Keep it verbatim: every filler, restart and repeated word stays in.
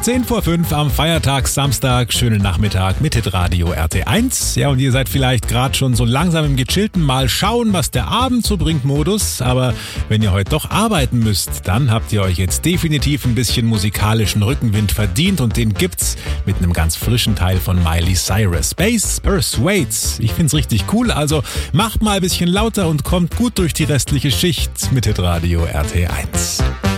zehn vor fünf am Feiertagssamstag. Schönen Nachmittag mit Hitradio R T eins. Ja, und ihr seid vielleicht gerade schon so langsam im gechillten Mal schauen, was der Abend so bringt Modus. Aber wenn ihr heute doch arbeiten müsst, dann habt ihr euch jetzt definitiv ein bisschen musikalischen Rückenwind verdient. Und den gibt's mit einem ganz frischen Teil von Miley Cyrus. Space Persuades. Ich find's richtig cool. Also macht mal ein bisschen lauter und kommt gut durch die restliche Schicht mit Hitradio R T eins.